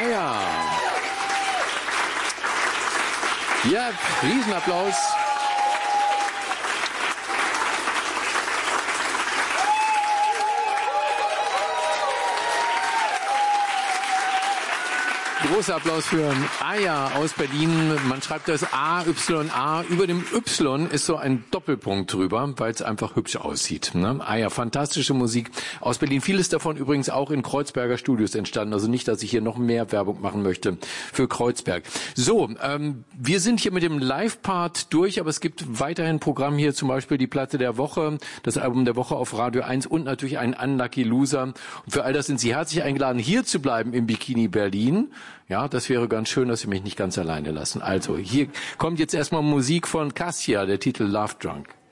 Aya. Ja, Riesenapplaus. Großer Applaus für Aya aus Berlin. Man schreibt das A-Y-A. Über dem Y ist so ein Doppelpunkt drüber, weil es einfach hübsch aussieht. Ne? Aya, fantastische Musik aus Berlin. Vieles davon übrigens auch in Kreuzberger Studios entstanden. Also nicht, dass ich hier noch mehr Werbung machen möchte für Kreuzberg. So, wir sind hier mit dem Live-Part durch, aber es gibt weiterhin Programm hier, zum Beispiel die Platte der Woche, das Album der Woche auf Radio 1 und natürlich ein Unlucky Loser. Und für all das sind Sie herzlich eingeladen, hier zu bleiben im Bikini Berlin. Ja, das wäre ganz schön, dass Sie mich nicht ganz alleine lassen. Also, hier kommt jetzt erstmal Musik von Cassia, der Titel Love Drunk.